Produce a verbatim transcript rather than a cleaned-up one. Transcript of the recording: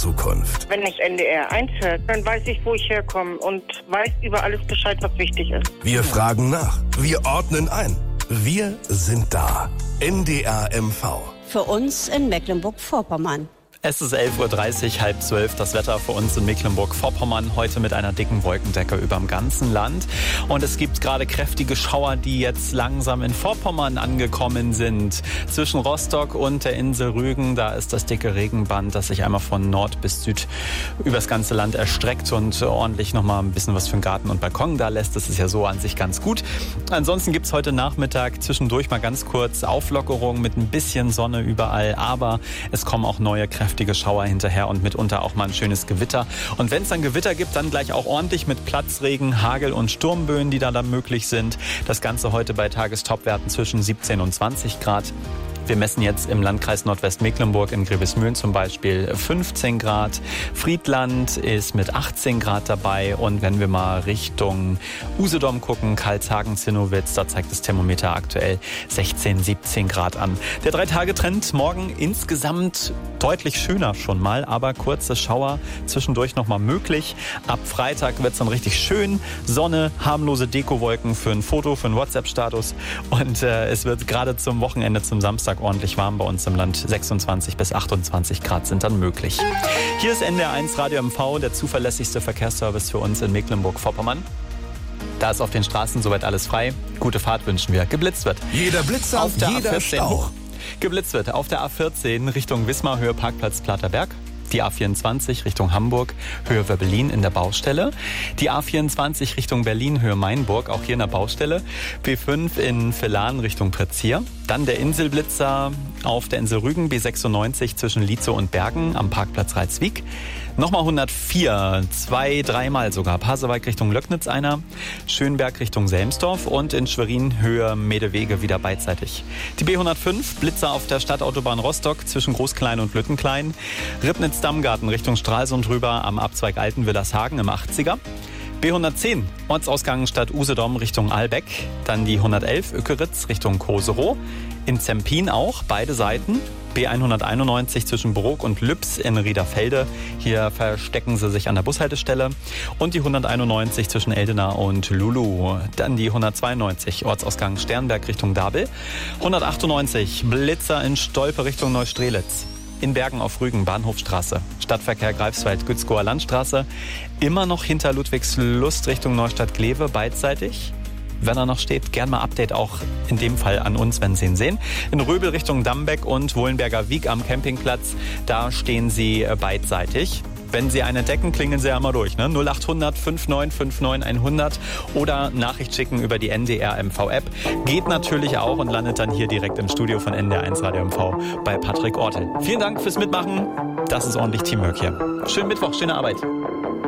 Zukunft. Wenn ich N D R eins höre, dann weiß ich, wo ich herkomme und weiß über alles Bescheid, was wichtig ist. Wir fragen nach. Wir ordnen ein. Wir sind da. N D R M V. Für uns in Mecklenburg-Vorpommern. Es ist elf Uhr dreißig, halb zwölf. Das Wetter für uns in Mecklenburg-Vorpommern. Heute mit einer dicken Wolkendecke über dem ganzen Land. Und es gibt gerade kräftige Schauer, die jetzt langsam in Vorpommern angekommen sind. Zwischen Rostock und der Insel Rügen, da ist das dicke Regenband, das sich einmal von Nord bis Süd übers ganze Land erstreckt und ordentlich nochmal ein bisschen was für den Garten und Balkon da lässt. Das ist ja so an sich ganz gut. Ansonsten gibt es heute Nachmittag zwischendurch mal ganz kurz Auflockerung mit ein bisschen Sonne überall. Aber es kommen auch neue kräftige Schauer hinterher und mitunter auch mal ein schönes Gewitter. Und wenn es dann Gewitter gibt, dann gleich auch ordentlich mit Platzregen, Hagel und Sturmböen, die da dann möglich sind. Das Ganze heute bei Tagestopwerten zwischen siebzehn und zwanzig Grad. Wir messen jetzt im Landkreis Nordwestmecklenburg in Grevesmühlen zum Beispiel fünfzehn Grad. Friedland ist mit achtzehn Grad dabei. Und wenn wir mal Richtung Usedom gucken, Karlshagen, Zinnowitz, da zeigt das Thermometer aktuell sechzehn, siebzehn Grad an. Der Drei-Tage-Trend morgen insgesamt deutlich schöner schon mal, aber kurze Schauer zwischendurch nochmal möglich. Ab Freitag wird es dann richtig schön. Sonne, harmlose Dekowolken für ein Foto, für einen WhatsApp-Status. Und äh, es wird gerade zum Wochenende, zum Samstag ordentlich warm bei uns im Land. sechsundzwanzig bis achtundzwanzig Grad sind dann möglich. Hier ist N D R eins Radio M V, der zuverlässigste Verkehrsservice für uns in Mecklenburg-Vorpommern. Da ist auf den Straßen soweit alles frei. Gute Fahrt wünschen wir. Geblitzt wird. Jeder Blitzer, auf der jeder A vierzehn Stau. hoch. Geblitzt wird auf der A vierzehn Richtung Wismar, Höhe Parkplatz Platerberg. Die A vierundzwanzig Richtung Hamburg, Höhe Wöbbelin in der Baustelle. Die A vierundzwanzig Richtung Berlin, Höhe Mainburg, auch hier in der Baustelle. B fünf in Villan Richtung Prezier. Dann der Inselblitzer auf der Insel Rügen, B sechsundneunzig zwischen Lietzow und Bergen am Parkplatz Reitswiek. Nochmal hundertvier, zwei, dreimal sogar. Pasewalk Richtung Löcknitz einer, Schönberg Richtung Selmsdorf und in Schwerin Höhe Medewege wieder beidseitig. Die B hundertfünf, Blitzer auf der Stadtautobahn Rostock zwischen Großklein und Lüttenklein. Ribnitz-Dammgarten Richtung Stralsund rüber am Abzweig Altenwillershagen im achtziger. B hundertzehn, Ortsausgang Stadt Usedom Richtung Albeck. Dann die hundertelf, Ückeritz Richtung Koserow. In Zempin auch, beide Seiten. B hunderteinundneunzig zwischen Brok und Lübs in Riederfelde. Hier verstecken sie sich an der Bushaltestelle. Und die hunderteinundneunzig zwischen Eldena und Lulu. Dann die hundertzweiundneunzig, Ortsausgang Sternberg Richtung Dabel. hundertachtundneunzig, Blitzer in Stolpe Richtung Neustrelitz. In Bergen auf Rügen, Bahnhofstraße. Stadtverkehr Greifswald-Gützkower Landstraße. Immer noch hinter Ludwigslust Richtung Neustadt-Glewe, beidseitig. Wenn er noch steht, gern mal Update auch in dem Fall an uns, wenn Sie ihn sehen. In Röbel Richtung Dambeck und Wohlenberger Wiek am Campingplatz, da stehen Sie beidseitig. Wenn Sie einen entdecken, klingeln Sie einmal durch. Ne? null acht hundert neunundfünfzig neunundfünfzig hundert oder Nachricht schicken über die N D R M V-App. Geht natürlich auch und landet dann hier direkt im Studio von N D R eins Radio M V bei Patrick Ortel. Vielen Dank fürs Mitmachen. Das ist ordentlich Teamwork hier. Schönen Mittwoch, schöne Arbeit.